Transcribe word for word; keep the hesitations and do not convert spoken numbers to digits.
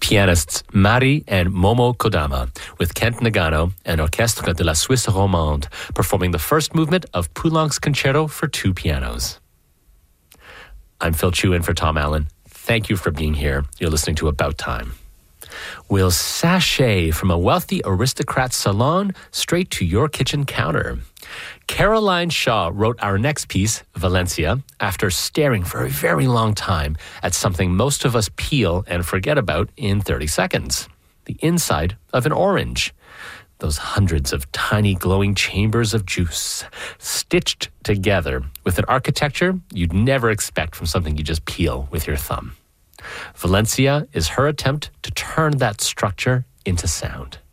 pianists Mari and Momo Kodama with Kent Nagano and Orchestre de la Suisse Romande performing the first movement of Poulenc's Concerto for two pianos. I'm Phil Chu in for Tom Allen. Thank you for being here. You're listening to About Time. We'll sashay from a wealthy aristocrat's salon straight to your kitchen counter. Caroline Shaw wrote our next piece, Valencia, after staring for a very long time at something most of us peel and forget about in thirty seconds. The inside of an orange. Those hundreds of tiny glowing chambers of juice, stitched together with an architecture you'd never expect from something you just peel with your thumb. Valencia is her attempt to turn that structure into sound.